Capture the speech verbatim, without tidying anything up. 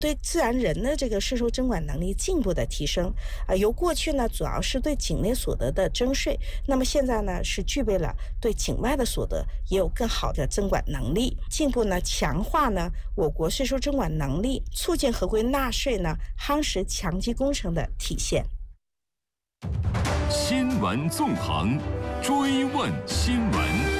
对自然人的这个税收征管能力进一步的提升啊、呃，由过去呢主要是对境内所得的征税，那么现在呢是具备了对境外的所得也有更好的征管能力，进一步呢强化呢我国税收征管能力，促进合规纳税呢夯实强基工程的体现。 新闻纵横，追问新闻。